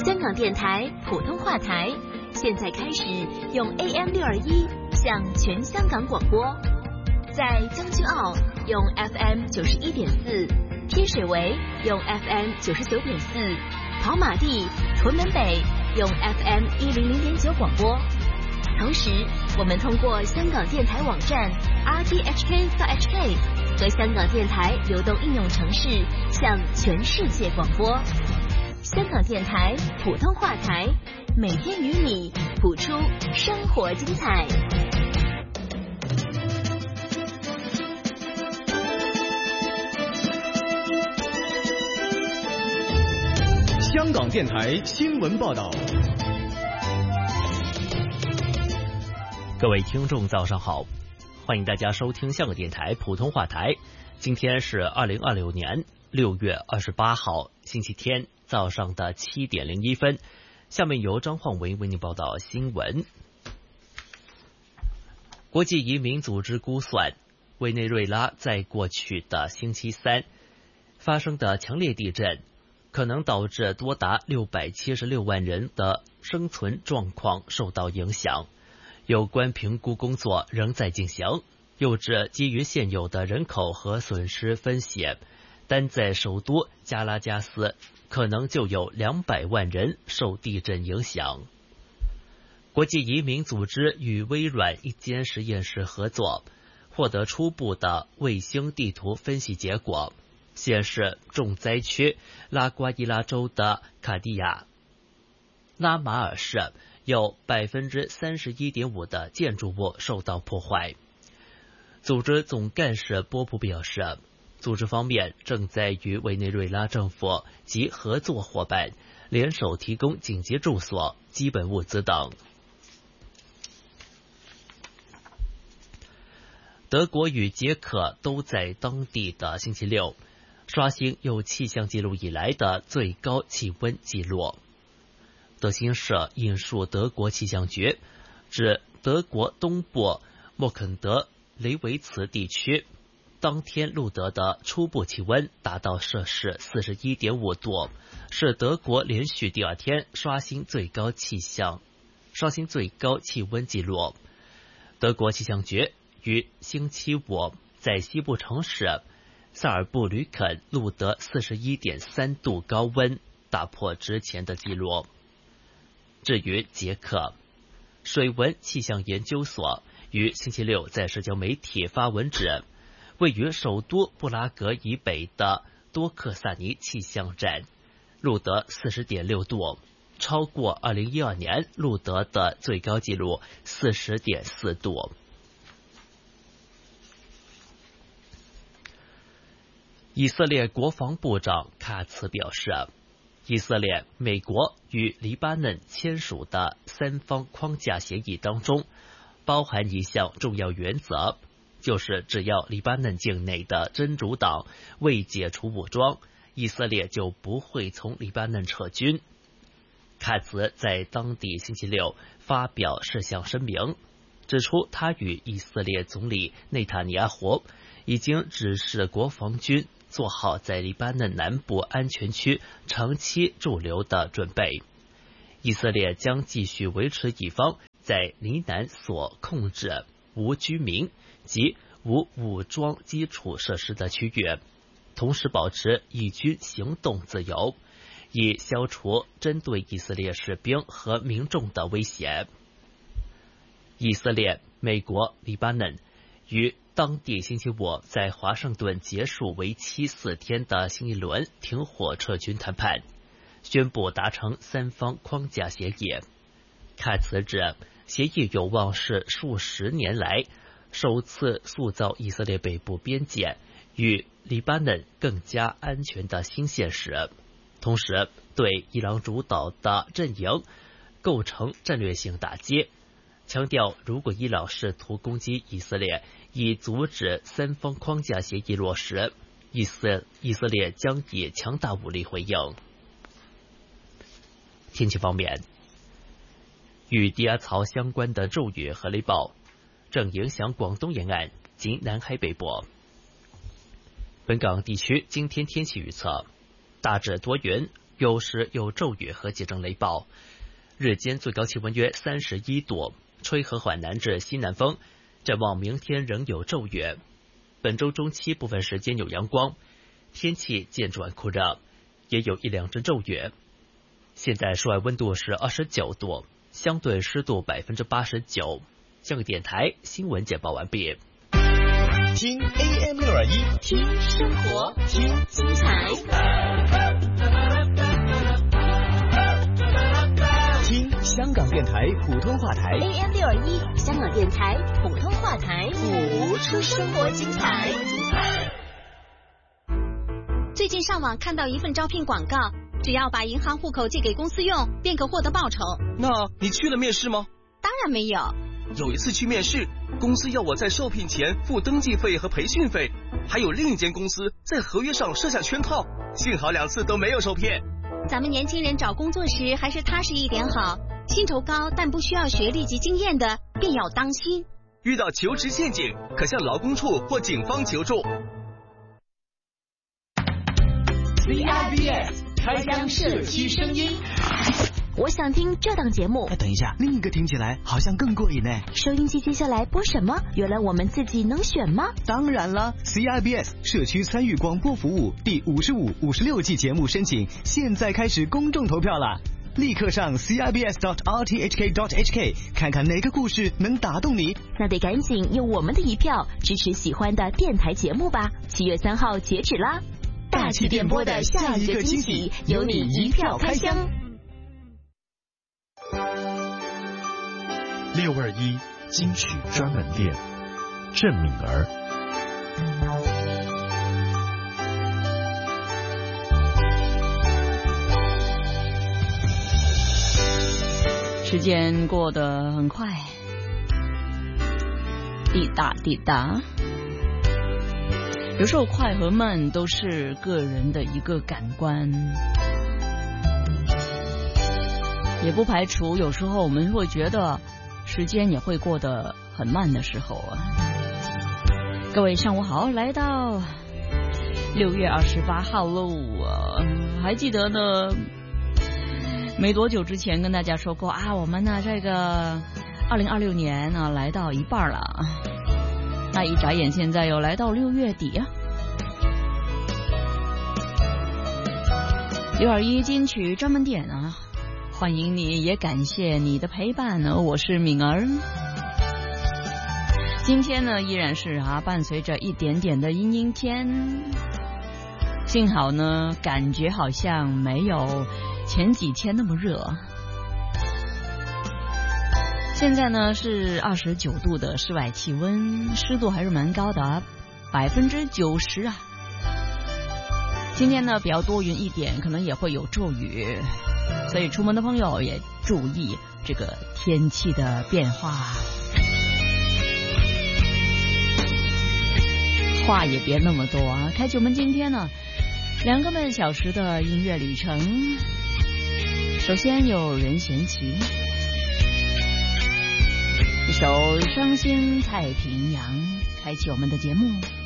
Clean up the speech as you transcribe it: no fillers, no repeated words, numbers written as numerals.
香港电台普通话台现在开始用 AM621 向全香港广播，在将军澳用 FM 91.4，天水围用 FM 99.4，跑马地、屯门北用 FM 100.9广播。同时，我们通过香港电台网站 rthk.hk 和香港电台流动应用程式向全世界广播。香港电台普通话台，每天与你谱出生活精彩。 香港电台新闻报道。 各位听众早上好，欢迎大家收听香港电台普通话台。今天是2026年6月28号星期天早上的7点01分，下面由张焕维为您报道新闻。国际移民组织估算，委内瑞拉在过去的星期三发生的强烈地震可能导致多达676万人的生存状况受到影响，有关评估工作仍在进行。又指基于现有的人口和损失分析，单在首都加拉加斯可能就有200万人受地震影响。国际移民组织与微软一间实验室合作，获得初步的卫星地图分析结果，显示重灾区拉瓜伊拉州的卡地亚拉马尔市有 31.5% 的建筑物受到破坏。组织总干事波普表示，组织方面正在与委内瑞拉政府及合作伙伴联手提供紧急住所、基本物资等。德国与捷克都在当地的星期六刷新有气象记录以来的最高气温纪录。德新社引述德国气象局指，德国东部默肯德雷维茨地区当天录得的初步气温达到摄氏 41.5 度，是德国连续第二天刷新最高气温纪录。德国气象局于星期五在西部城市萨尔布吕肯录得 41.3 度高温，打破之前的记录。至于捷克，水文气象研究所于星期六在社交媒体发文指，位于首都布拉格以北的多克萨尼气象站录得 40.6 度，超过2012年录得的最高纪录 40.4 度。以色列国防部长卡茨表示，以色列、美国与黎巴嫩签署的三方框架协议当中包含一项重要原则，就是只要黎巴嫩境内的真主党未解除武装，以色列就不会从黎巴嫩撤军。卡茨在当地星期六发表事项声明，指出他与以色列总理内塔尼亚胡已经指示国防军做好在黎巴嫩南部安全区长期驻留的准备。以色列将继续维持以方在黎南所控制无居民及无武装基础设施的区域，同时保持以军行动自由，以消除针对以色列士兵和民众的威胁。以色列、美国、黎巴嫩于当地星期五在华盛顿结束为期4天的新一轮停火撤军谈判，宣布达成三方框架协议。卡茨指，协议有望是数十年来首次塑造以色列北部边界与黎巴嫩更加安全的新现实，同时对伊朗主导的阵营构成战略性打击，强调如果伊朗试图攻击以色列以阻止三方框架协议落实，以色列将以强大武力回应。天气方面，与低压槽相关的骤雨和雷暴正影响广东沿岸及南海北部。本港地区今天天气预测，大致多云， 有时有骤雨和几阵雷暴。日间最高气温约31度，吹和缓南至西南风。展望明天仍有骤雨，本周中期部分时间有阳光，天气渐转酷热，也有一两阵骤雨。现在室外温度是29度，相对湿度89%。香港电台新闻简报完毕。 听 AM621， 听生活，听精彩， 听香港电台普通话台 AM621， 香港电台普通话台， 谱出生活精彩。最近上网看到一份招聘广告，只要把银行户口借给公司用，便可获得报酬。 那你去了面试吗？ 当然没有。 有一次去面试，公司要我在受聘前付登记费和培训费，还有另一间公司在合约上设下圈套，幸好2次都没有受骗。 咱们年轻人找工作时还是踏实一点好，薪酬高但不需要学历及经验的便要当心。 遇到求职陷阱，可向劳工处或警方求助。 CIBS 开箱社区声音。 我想听这档节目。 等一下，另一个听起来好像更过瘾呢。 收音机接下来播什么？原来我们自己能选吗？ 当然了 ，CIBS 社区参与广播服务第55、56季节目申请现在开始公众投票了，立刻上 cibs.rthk.hk 看看哪个故事能打动你。 那得赶紧用我们的一票支持喜欢的电台节目吧。7月3号截止啦！大气电波的下一个惊喜，由你一票开箱。 621金曲专门店，郑敏儿。 时间过得很快，滴答滴答。有时候快和慢都是个人的一个感官，也不排除有时候我们会觉得时间也会过得很慢的时候啊。各位上午好，来到6月28号喽。还记得呢，没多久之前跟大家说过啊，我们呢这个2026年呢来到一半了，那一眨眼现在又来到6月底啊。621金曲专门点啊，欢迎你，也感谢你的陪伴呢。我是敏儿。今天呢依然是伴随着一点点的阴阴天，幸好呢感觉好像没有前几天那么热。现在呢是29度的室外气温，湿度还是蛮高的，90%啊。今天呢比较多云一点，可能也会有骤雨，所以出门的朋友也注意这个天气的变化。话也别那么多啊，开启我们今天呢2个半小时的音乐旅程。首先有任贤齐一首《伤心太平洋》，开启我们的节目。